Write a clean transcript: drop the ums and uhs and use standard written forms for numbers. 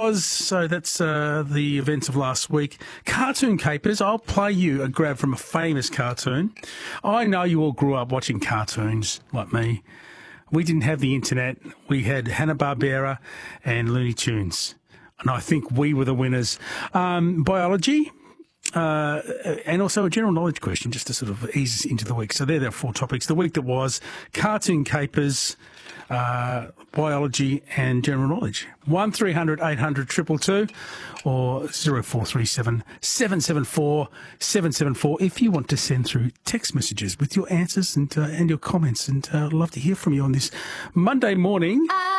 was. So that's the events of last week. Cartoon Capers, I'll play you a grab from a famous cartoon. I know you all grew up watching cartoons like me. We didn't have the internet. We had Hanna-Barbera and Looney Tunes. And I think we were the winners. Biology. And also a general knowledge question, just to sort of ease us into the week. So there are 4 topics. The week that was Cartoon Capers, biology and general knowledge. 1300 800 222 or 0437 774 774 if you want to send through text messages with your answers and your comments. And I'd love to hear from you on this Monday morning.